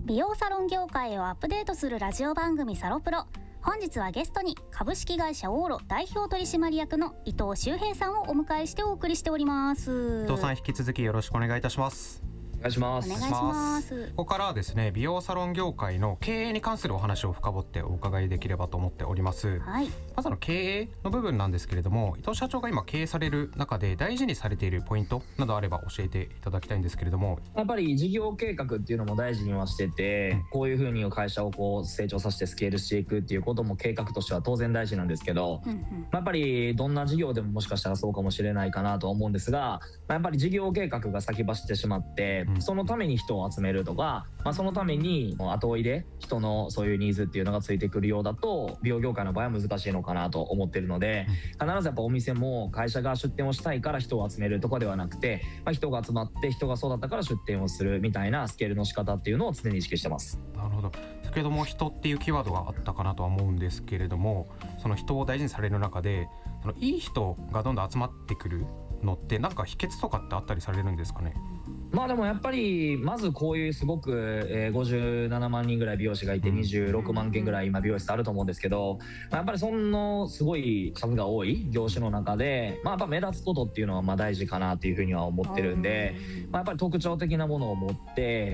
美容サロン業界をアップデートするラジオ番組サロプロ。本日はゲストに株式会社オーロ代表取締役の伊藤修平さんをお迎えしてお送りしております。 伊藤さん、引き続きよろしくお願いいたします。 お願いします。 お願いします。 ここからはですね、美容サロン業界の経営に関するお話を深掘ってお伺いできればと思っております。 はい、 まず経営の部分なんですけれども、伊藤社長が今経営される中で大事にされているポイントなどあれば教えていただきたいんですけれども。 やっぱり事業計画っていうのも大事にはしてて、こういうふうに会社を成長させてスケールしていくっていうことも計画としては当然大事なんですけど、やっぱりどんな事業でももしかしたらそうかもしれないかなとは思うんですが、やっぱり事業計画が先走ってしまって、そのために人を集めるとか、そのために後追いで人のそういうニーズっていうのがついてくるようだと、美容業界の場合は難しいのかなと思ってるので、必ずやっぱお店も会社が出店をしたいから人を集めるとかではなくて、人が集まって人が育ったから出店をするみたいなスケールの仕方っていうのを常に意識してます。 なるほど。先ほども人っていうキーワードがあったかなとは思うんですけれども、その人を大事にされる中で、そのいい人がどんどん集まってくるのってなんか秘訣とかってあったりされるんですかね。 でもやっぱりまずこういうすごく57万人ぐらい美容師がいて26万件ぐらい今美容室あると思うんですけど、やっぱりそのすごい数が多い業種の中で、やっぱ目立つことっていうのは大事かなっていうふうには思ってるんで、やっぱり特徴的なものを持って、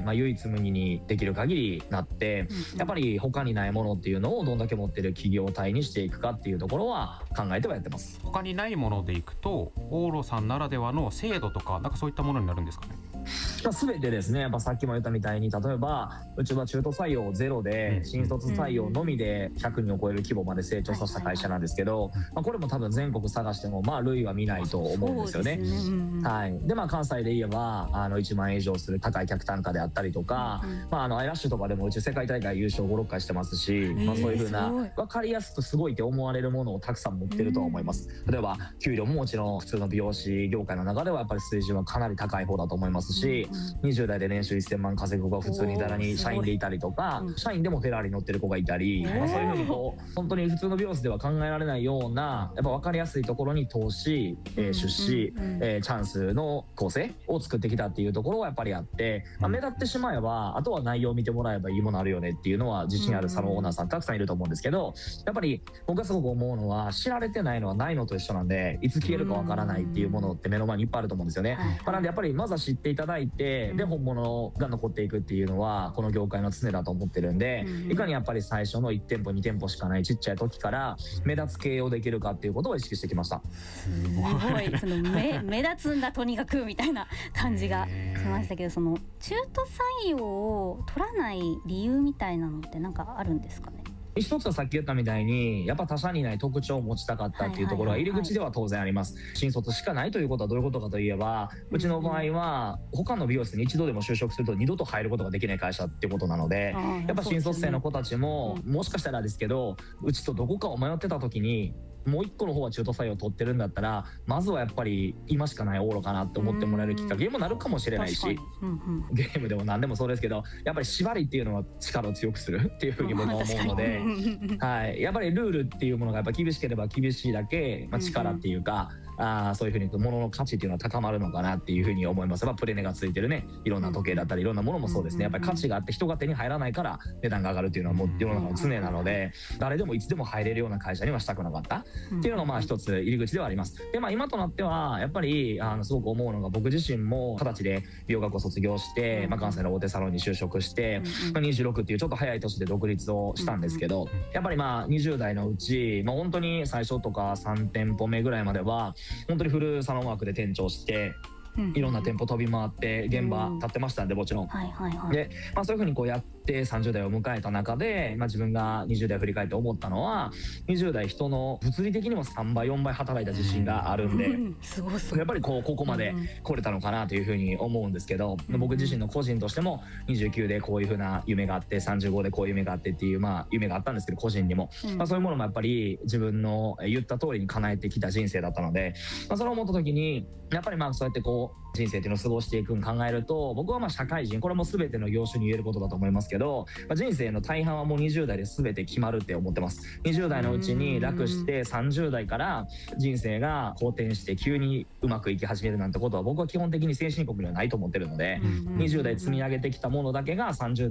唯一無二にできる限りなって、やっぱり他にないものっていうのをどんだけ持ってる企業体にしていくかっていうところは考えてはやってます。 他にないものでいくと、オーロさんならではの制度とかなんかそういったものになるんですかね。 全てですね、やっぱさっきも言ったみたいに、例えばうちは中途採用ゼロで新卒採用のみで100人を超える規模まで成長させた会社なんですけど、これも多分全国探しても類は見ないと思うんですよね。はい。で関西で言えば1万円以上する高い客単価であったりとか、アイラッシュとかでもうち世界大会優勝5、6回してますし、そういう風な分かりやすくすごいって思われるものをたくさん持ってるとは思います。例えば給料ももちろん普通の美容師業界の中ではやっぱり水準はかなり高い方だと思いますし、20代で年収1000万稼ぐ子が普通にざらに社員でいたりとか、社員でもフェラーリ乗ってる子がいたり、そういう風に本当に普通の美容室では考えられないような、やっぱ分かりやすいところに投資、出資、チャンスの構成を作ってきたっていうところはやっぱりあって、目立ってしまえばあとは内容を見てもらえばいいものあるよねっていうのは自信あるサロンオーナーさんたくさんいると思うんですけど、やっぱり僕がすごく思うのは、知られてないのはないのと一緒なんで、いつ消えるか分からないっていうものって目の前にいっぱいあると思うんですよね。なんでやっぱりまずは知っていただいて、で本物が残っていくっていうのはこの業界の常だと思ってるんで、いかにやっぱり最初の1店舗2店舗しかないちっちゃい時から目立つ経営をできるかっていうことを意識してきました。 すごいその目立つんだとにかくみたいな感じがしましたけど、その中途採用を取らない理由みたいなのって何かあるんですかね。 一つはさっき言ったみたいに、やっぱ他社にない特徴を持ちたかったっていうところは入り口では当然あります。新卒しかないということはどういうことかといえば、うちの場合は他の美容室に一度でも就職すると二度と入ることができない会社っていうことなので、やっぱ新卒生の子たちももしかしたらですけど、うちとどこかを迷ってた時にもう一個の方は中途採用を取ってるんだったら、まずはやっぱり今しかないオーロかなって思ってもらえるきっかけにもなるかもしれないし、ゲームでも何でもそうですけど、やっぱり縛りっていうのは力を強くするっていうふうに僕は思うので、やっぱりルールっていうものがやっぱ厳しければ厳しいだけ、力っていうか、そういうふうに物の価値っていうのは高まるのかなっていうふうに思います。プレネがついてるね、いろんな時計だったりいろんなものもそうですね。やっぱり価値があって人が手に入らないから値段が上がるっていうのはもう世の中の常なので、誰でもいつでも入れるような会社にはしたくなかったっていうのが一つ入り口ではあります。で今となってはやっぱりすごく思うのが、僕自身も20歳で美容学校を卒業して、関西の大手サロンに就職して、26っていうちょっと早い年で独立をしたんですけど、やっぱり20代のうち、本当に最初とか3店舗目ぐらいまでは本当にフルサロンワークで店長していろんな店舗飛び回って現場立ってましたんで、もちろん。でそういうふうにやって30代を迎えた中で、自分が20代振り返って思ったのは、20代人の物理的にも3倍4倍働いた自信があるんで、やっぱりここまで来れたのかなというふうに思うんですけど、僕自身の個人としても29でこういうふうな夢があって、35でこういう夢があってっていう夢があったんですけど、個人にもそういうものもやっぱり自分の言った通りに叶えてきた人生だったので、それを思った時にやっぱりそうやって人生っていうのを過ごしていくのを考えると、僕は社会人、これも全ての業種に言えることだと思いますけど、人生の大半はもう20代で全て決まるって思ってます。20代のうちに楽して30代から人生が好転して急にうまくいき始めるなんてことは僕は基本的に先進国にはないと思ってるので、20代積み上げてきたものだけが30